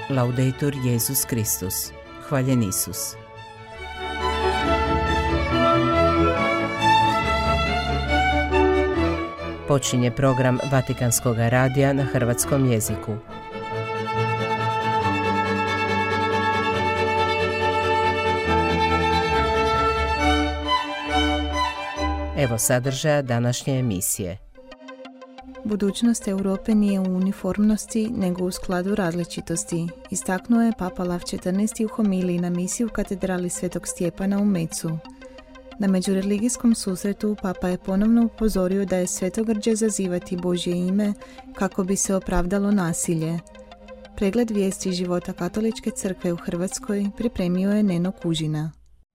Laudetur Jesus Kristus. Hvaljen Isus. Počinje program Vatikanskog radija na hrvatskom jeziku. Evo sadržaja današnje emisije. Budućnost Europe nije u uniformnosti, nego u skladu različitosti, istaknuo je Papa Lav XIV u homiliji na misiji u katedrali Svetog Stjepana u Mecu. Na međureligijskom susretu Papa je ponovno upozorio da je svetogrđe zazivati Božje ime kako bi se opravdalo nasilje. Pregled vijesti života Katoličke crkve u Hrvatskoj pripremio je Neno Kužina.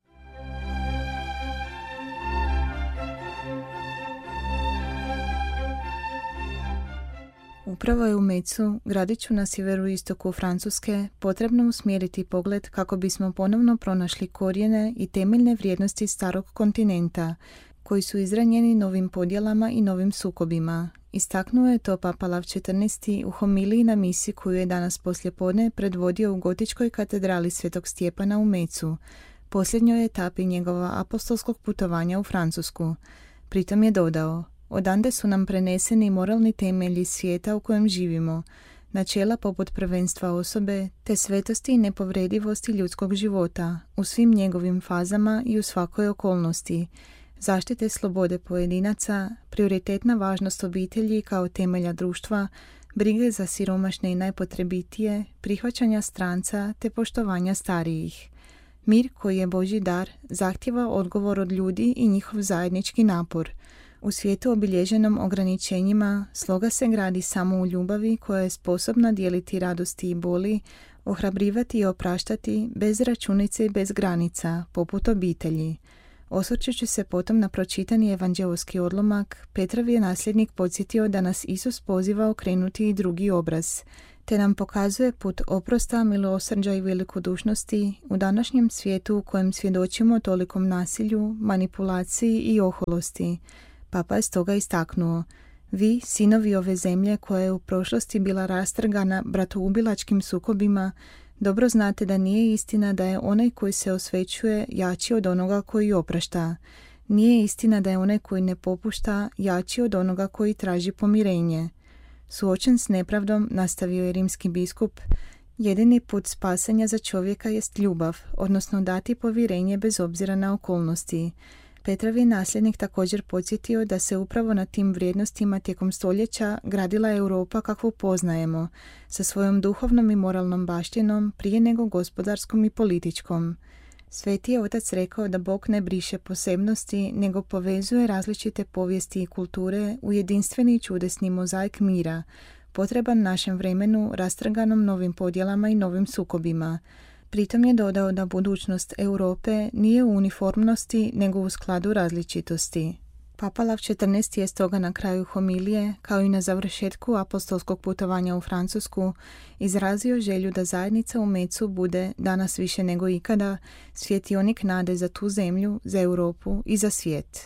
Upravo je u Mecu, gradiću na sjeveroistoku Francuske, potrebno usmjeriti pogled kako bismo ponovno pronašli korijene i temeljne vrijednosti starog kontinenta, koji su izranjeni novim podjelama i novim sukobima. Istaknuo je to Papa Lav XIV u homiliji na misiji koju je danas poslijepodne predvodio u gotičkoj katedrali Svetog Stjepana u Mecu, posljednjoj etapi njegova apostolskog putovanja u Francusku. Pritom je dodao: odande su nam preneseni moralni temelji svijeta u kojem živimo, načela poput prvenstva osobe, te svetosti i nepovredivosti ljudskog života u svim njegovim fazama i u svakoj okolnosti, zaštite slobode pojedinaca, prioritetna važnost obitelji kao temelja društva, brige za siromašne i najpotrebitije, prihvaćanja stranca te poštovanja starijih. Mir koji je Božji dar zahtijeva odgovor od ljudi i njihov zajednički napor. U svijetu obilježenom ograničenjima sloga se gradi samo u ljubavi koja je sposobna dijeliti radosti i boli, ohrabrivati i opraštati bez računice i bez granica, poput obitelji. Osvrćući se potom na pročitani evanđeoski odlomak, Petrov je nasljednik podsjetio da nas Isus poziva okrenuti i drugi obraz, te nam pokazuje put oprosta, milosrđa i velikodušnosti u današnjem svijetu u kojem svjedočimo tolikom nasilju, manipulaciji i oholosti. Papa je stoga istaknuo: vi, sinovi ove zemlje koja je u prošlosti bila rastrgana bratoubilačkim sukobima, dobro znate da nije istina da je onaj koji se osvećuje jači od onoga koji oprašta. Nije istina da je onaj koji ne popušta jači od onoga koji traži pomirenje. Suočen s nepravdom, nastavio je rimski biskup, jedini put spasanja za čovjeka jest ljubav, odnosno dati povjerenje bez obzira na okolnosti. Petrov je nasljednik također podsjetio da se upravo na tim vrijednostima tijekom stoljeća gradila Europa kakvu poznajemo, sa svojom duhovnom i moralnom baštinom prije nego gospodarskom i političkom. Sveti je otac rekao da Bog ne briše posebnosti, nego povezuje različite povijesti i kulture u jedinstveni i čudesni mozaik mira, potreban našem vremenu rastrganom novim podjelama i novim sukobima. Pritom je dodao da budućnost Europe nije u uniformnosti, nego u skladu različitosti. Papa Lav XIV je stoga na kraju homilije, kao i na završetku apostolskog putovanja u Francusku, izrazio želju da zajednica u Mecu bude, danas više nego ikada, svjetionik nade za tu zemlju, za Europu i za svijet.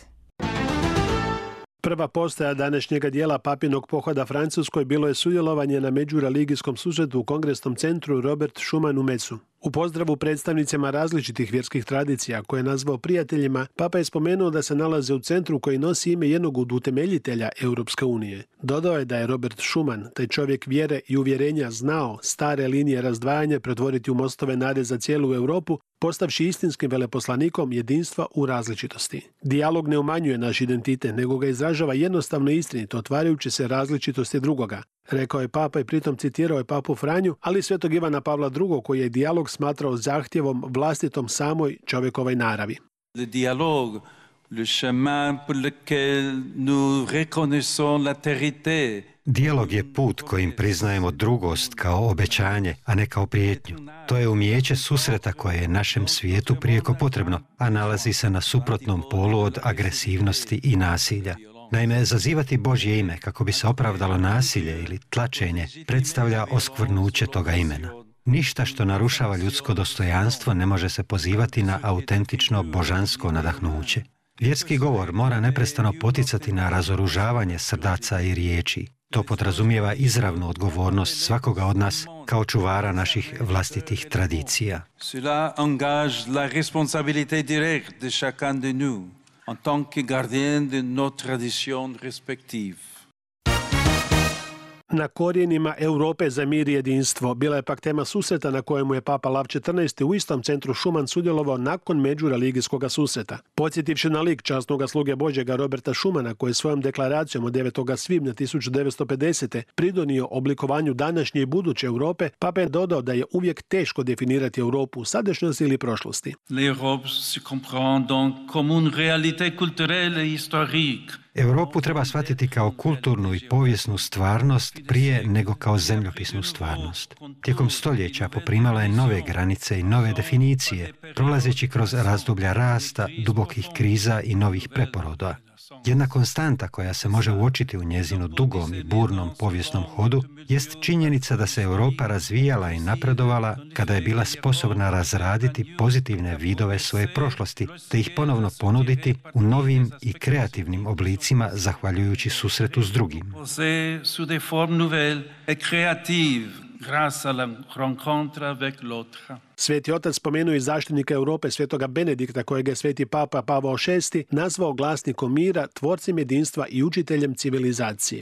Prva postaja današnjega dijela papinog pohoda Francuskoj bilo je sudjelovanje na međureligijskom susretu u Kongresnom centru Robert Schuman u Mecu. U pozdravu predstavnicima različitih vjerskih tradicija, koje je nazvao prijateljima, Papa je spomenuo da se nalaze u centru koji nosi ime jednog od utemeljitelja Europske unije. Dodao je da je Robert Schuman, taj čovjek vjere i uvjerenja, znao stare linije razdvajanja pretvoriti u mostove nade za cijelu Europu, postavši istinskim veleposlanikom jedinstva u različitosti. Dijalog ne umanjuje naš identitet, nego ga izražava jednostavno i istinito, otvarajući se različitosti drugoga, rekao je Papa i pritom citirao je Papu Franju, ali i svetog Ivana Pavla II koji je dijalog smatrao zahtjevom vlastitom samoj čovjekovoj naravi. Le dialogue, le chemin pour lequel nous reconnaissons l'altérité. Dijalog je put kojim priznajemo drugost kao obećanje, a ne kao prijetnju. To je umijeće susreta koje je našem svijetu prijeko potrebno, a nalazi se na suprotnom polu od agresivnosti i nasilja. Naime, zazivati Božje ime kako bi se opravdalo nasilje ili tlačenje predstavlja oskvrnuće toga imena. Ništa što narušava ljudsko dostojanstvo ne može se pozivati na autentično božansko nadahnuće. Vjerski govor mora neprestano poticati na razoružavanje srdaca i riječi. To podrazumijeva izravnu odgovornost svakoga od nas kao čuvara naših vlastitih tradicija. Cela engage la responsabilité directe de chacun de nous en tant que gardien de nos traditions respectives. Na korijenima Europe za mir i jedinstvo bila je pak tema susreta na kojemu je Papa Lav XIV. U istom centru Schumann sudjelovao nakon međureligijskog susreta. Podsjetivši na lik časnoga sluge Božjega Roberta Schumana, koji je svojom deklaracijom od 9. svibnja 1950. pridonio oblikovanju današnje i buduće Europe, Papa je dodao da je uvijek teško definirati Europu u sadašnjosti ili prošlosti. L'Europe se comprend donc comme une réalité culturelle et historique. Europu treba shvatiti kao kulturnu i povijesnu stvarnost prije nego kao zemljopisnu stvarnost. Tijekom stoljeća poprimala je nove granice i nove definicije, prolazeći kroz razdoblja rasta, dubokih kriza i novih preporoda. Jedna konstanta koja se može uočiti u njezinu dugom i burnom povijesnom hodu jest činjenica da se Europa razvijala i napredovala kada je bila sposobna razraditi pozitivne vidove svoje prošlosti te ih ponovno ponuditi u novim i kreativnim oblicima zahvaljujući susretu s drugim. Sveti otac spomenuo i zaštitnika Europe svetoga Benedikta, kojeg je sveti Papa Pavao VI nazvao glasnikom mira, tvorcem jedinstva i učiteljem civilizacije.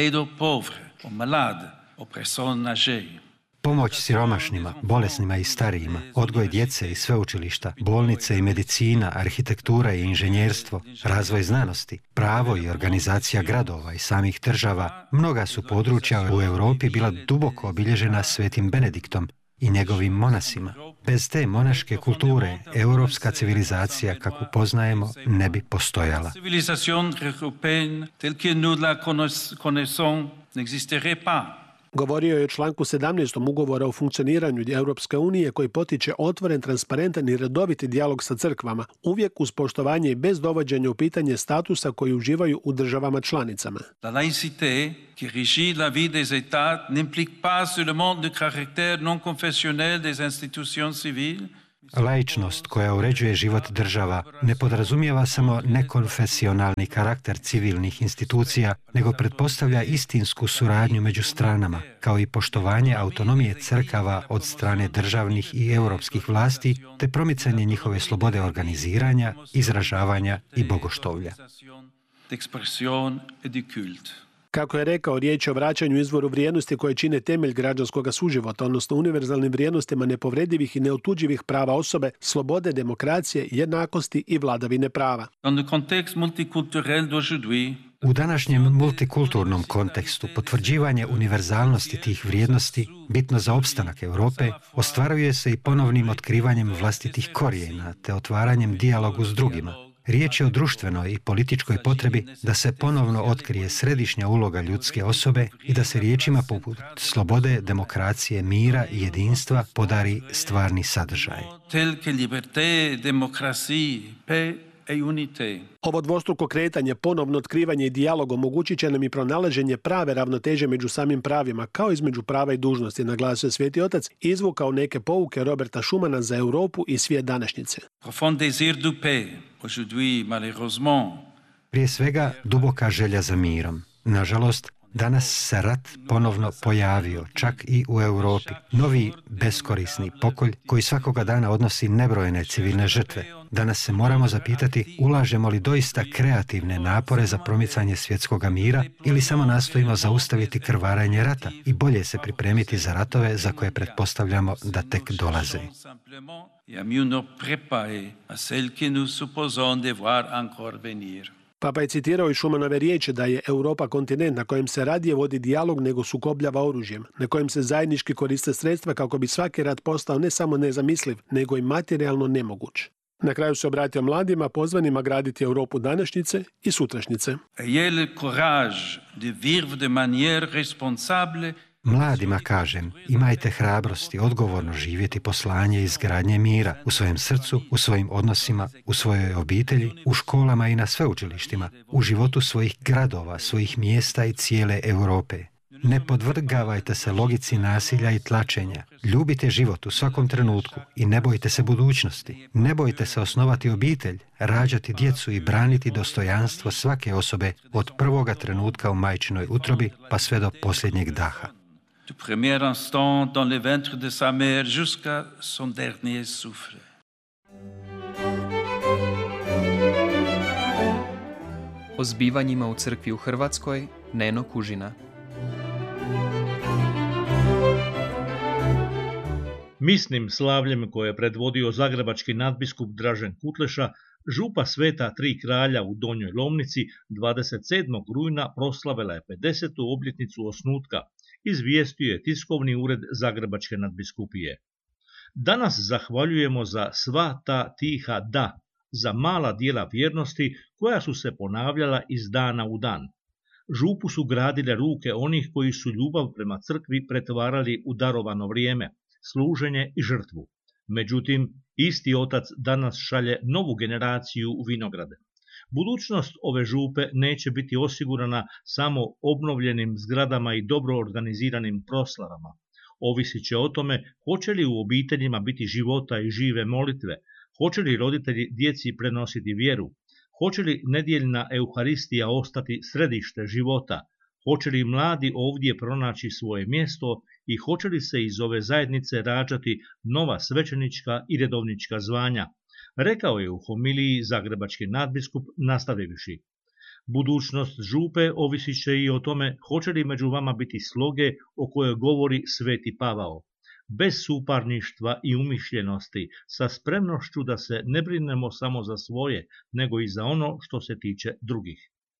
Pomoć siromašnima, bolesnima i starijima, odgoj djece i sveučilišta, bolnice i medicina, arhitektura i inženjerstvo, razvoj znanosti, pravo i organizacija gradova i samih država, mnoga su područja u Europi bila duboko obilježena svetim Benediktom i njegovim monasima. Bez te monaške kulture, europska civilizacija, kakvu poznajemo, ne bi postojala. Govorio je o članku 17. ugovora o funkcioniranju Europske unije koji potiče otvoren, transparentan i redoviti dijalog sa crkvama, uvijek uz poštovanje i bez dovođenja u pitanje statusa koji uživaju u državama članicama. La laïcité qui régit la vie des États n'implique pas seulement le caractère non confessionnel des institutions civiles. Laičnost koja uređuje život država ne podrazumijeva samo nekonfesionalni karakter civilnih institucija, nego pretpostavlja istinsku suradnju među stranama, kao i poštovanje autonomije crkava od strane državnih i europskih vlasti, te promicanje njihove slobode organiziranja, izražavanja i bogoštovlja. Kako je rekao, riječ je o vraćanju izvoru vrijednosti koje čine temelj građanskog suživota, odnosno univerzalnim vrijednostima nepovredivih i neotuđivih prava osobe, slobode, demokracije, jednakosti i vladavine prava. U današnjem multikulturnom kontekstu potvrđivanje univerzalnosti tih vrijednosti, bitno za opstanak Europe, ostvaruje se i ponovnim otkrivanjem vlastitih korijena te otvaranjem dijalogu s drugima. Riječ je o društvenoj i političkoj potrebi da se ponovno otkrije središnja uloga ljudske osobe i da se riječima poput slobode, demokracije, mira i jedinstva podari stvarni sadržaj. Ovo dvostruko kretanje, ponovno otkrivanje i dijalog omogućit će nam i pronalaženje prave ravnoteže među samim pravima, kao između prava i dužnosti, naglasio Sveti otac, izvukao neke pouke Roberta Schumana za Europu i svijet današnjice. Prije svega, duboka želja za mirom. Nažalost, danas se rat ponovno pojavio, čak i u Europi. Novi beskorisni pokolj koji svakoga dana odnosi nebrojene civilne žrtve. Danas se moramo zapitati ulažemo li doista kreativne napore za promicanje svjetskog mira ili samo nastojimo zaustaviti krvarenje rata i bolje se pripremiti za ratove za koje pretpostavljamo da tek dolaze. Papa je citirao i Schumanove riječi da je Europa kontinent na kojem se radije vodi dijalog nego sukobljava oružjem, na kojem se zajednički koriste sredstva kako bi svaki rat postao ne samo nezamisliv, nego i materijalno nemoguć. Na kraju se obratio mladima pozvanima graditi Europu današnjice i sutrašnjice. Mladima kažem, imajte hrabrosti odgovorno živjeti poslanje izgradnje mira u svojem srcu, u svojim odnosima, u svojoj obitelji, u školama i na sveučilištima, u životu svojih gradova, svojih mjesta i cijele Europe. Ne podvrgavajte se logici nasilja i tlačenja. Ljubite život u svakom trenutku i ne bojte se budućnosti. Ne bojte se osnovati obitelj, rađati djecu i braniti dostojanstvo svake osobe od prvoga trenutka u majčinoj utrobi pa sve do posljednjeg daha. du premier instant dans le ventre de sa mère jusqu'à son dernier souffle. O zbivanjima u crkvi u Hrvatskoj, Neno Kužina. Misnim slavljem koje je predvodio zagrebački nadbiskup Dražen Kutleša, župa Sveta Tri kralja u Donjoj Lomnici 27. rujna proslavila je 50. obljetnicu osnutka, izvijestio je tiskovni ured Zagrebačke nadbiskupije. Danas zahvaljujemo za sva ta tiha da, za mala dijela vjernosti koja su se ponavljala iz dana u dan. Župu su gradile ruke onih koji su ljubav prema crkvi pretvarali u darovano vrijeme, služenje i žrtvu. Međutim, isti otac danas šalje novu generaciju u vinograde. Budućnost ove župe neće biti osigurana samo obnovljenim zgradama i dobro organiziranim proslavama. Ovisit će o tome hoće li u obiteljima biti života i žive molitve, hoće li roditelji djeci prenositi vjeru, hoće li nedjeljna euharistija ostati središte života, hoće li mladi ovdje pronaći svoje mjesto i hoće li se iz ove zajednice rađati nova svećenička i redovnička zvanja, rekao je u homiliji zagrebački nadbiskup nastavivši. Budućnost župe ovisit će i o tome hoće li među vama biti sloge o kojoj govori Sveti Pavao, bez suparništva i umišljenosti, sa spremnošću da se ne brinemo samo za svoje, nego i za ono što se tiče drugih.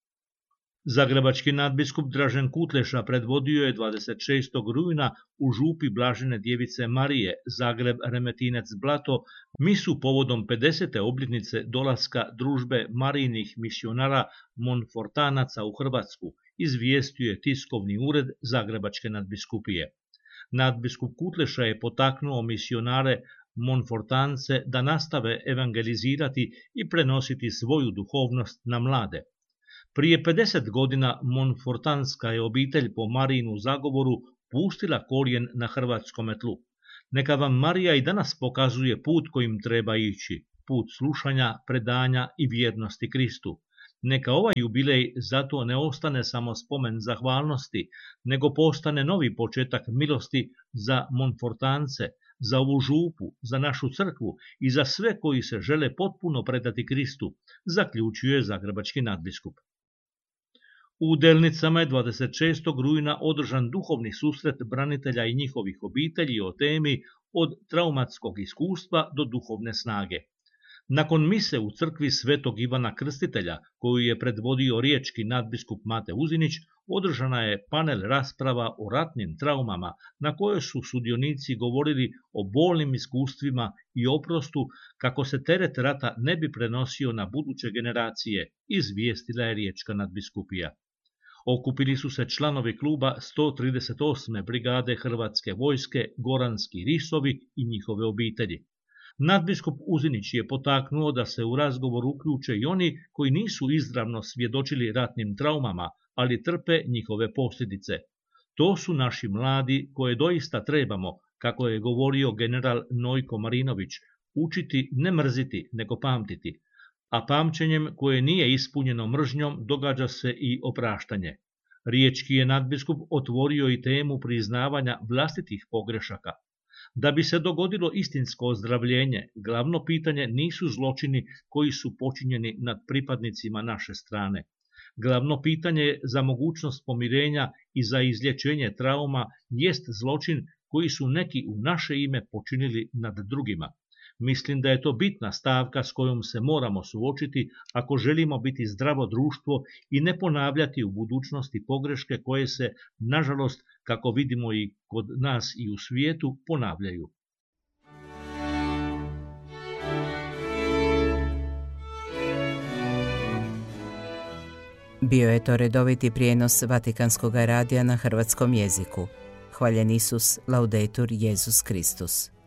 Zagrebački nadbiskup Dražen Kutleša predvodio je 26. rujna u župi Blažene djevice Marije, Zagreb Remetinec Blato, misu povodom 50. obljetnice dolaska družbe Marijinih misionara Monfortanaca u Hrvatsku, izvijestio je tiskovni ured Zagrebačke nadbiskupije. Nadbiskup Kutleša je potaknuo misionare Monfortance da nastave evangelizirati i prenositi svoju duhovnost na mlade. Prije 50 godina Monfortanska je obitelj po Marijinu zagovoru pustila korijen na hrvatskom tlu. Neka vam Marija i danas pokazuje put kojim treba ići, put slušanja, predanja i vjernosti Kristu. Neka ovaj jubilej zato ne ostane samo spomen zahvalnosti, nego postane novi početak milosti za Monfortance, za ovu župu, za našu crkvu i za sve koji se žele potpuno predati Kristu, zaključuje zagrebački nadbiskup. U Delnicama je 26. rujna održan duhovni susret branitelja i njihovih obitelji o temi od traumatskog iskustva do duhovne snage. Nakon mise u crkvi Svetog Ivana Krstitelja, koju je predvodio riječki nadbiskup Mate Uzinić, održana je panel rasprava o ratnim traumama na kojoj su sudionici govorili o bolnim iskustvima i oprostu kako se teret rata ne bi prenosio na buduće generacije, izvijestila je riječka nadbiskupija. Okupili su se članovi kluba 138. brigade Hrvatske vojske Goranski risovi i njihove obitelji. Nadbiskup Uzinić je potaknuo da se u razgovor uključe i oni koji nisu izravno svjedočili ratnim traumama, ali trpe njihove posljedice. To su naši mladi koje doista trebamo, kako je govorio general Nojko Marinović, učiti ne mrziti nego pamtiti. A pamćenjem koje nije ispunjeno mržnjom događa se i opraštanje. Riječki je nadbiskup otvorio i temu priznavanja vlastitih pogrešaka. Da bi se dogodilo istinsko ozdravljenje, glavno pitanje nisu zločini koji su počinjeni nad pripadnicima naše strane. Glavno pitanje za mogućnost pomirenja i za izlječenje trauma jest zločin koji su neki u naše ime počinili nad drugima. Mislim da je to bitna stavka s kojom se moramo suočiti ako želimo biti zdravo društvo i ne ponavljati u budućnosti pogreške koje se, nažalost, kako vidimo i kod nas i u svijetu, ponavljaju. Bio je to redoviti prijenos Vatikanskog radija na hrvatskom jeziku. Hvaljen Isus, laudetur Jesus Kristus.